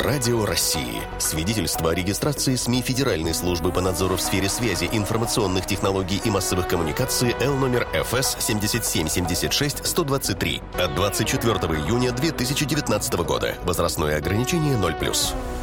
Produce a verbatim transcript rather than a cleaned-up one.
радио России. Свидетельство о регистрации СМИ Федеральной службы по надзору в сфере связи, информационных технологий и массовых коммуникаций Л номер Ф С семь семь семь шесть сто двадцать три от двадцать четвёртого июня две тысячи девятнадцатого года. Возрастное ограничение ноль плюс.